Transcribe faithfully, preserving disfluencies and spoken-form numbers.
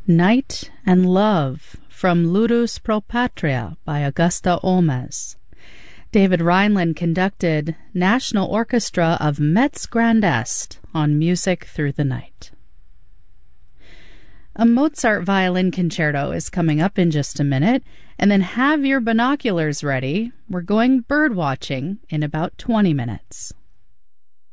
Night and Love from Ludus Pro Patria by Augusta Olmes. David Rhineland conducted National Orchestra of Metz Grand Est on Music Through the Night. A Mozart violin concerto is coming up in just a minute, and then have your binoculars ready. We're going bird watching in about twenty minutes.